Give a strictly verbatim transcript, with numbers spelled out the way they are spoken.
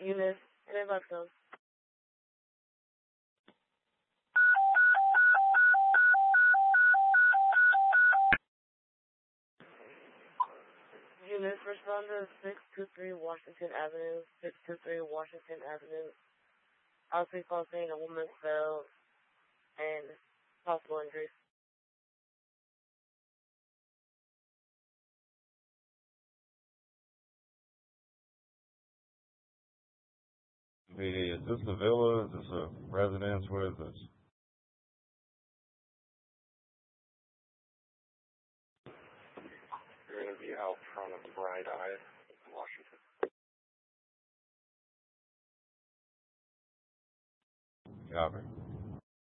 Unit, ten by twelve. Unit, respond to six two three Washington Avenue, six two three Washington Avenue. Obviously, call saying a woman fell and possible injuries. Hey, is this a villa? Is this a residence? What is this? You're going to be out front of the Bright Eye in Washington. Copy.